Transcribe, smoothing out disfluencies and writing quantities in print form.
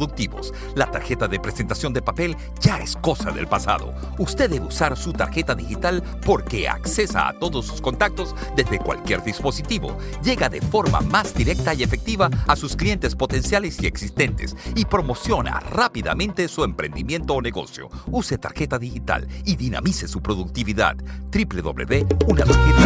productivos. La tarjeta de presentación de papel ya es cosa del pasado. Usted debe usar su tarjeta digital porque accesa a todos sus contactos desde cualquier dispositivo. Llega de forma más directa y efectiva a sus clientes potenciales y existentes y promociona rápidamente su emprendimiento o negocio. Use tarjeta digital y dinamice su productividad. www.unatarjeta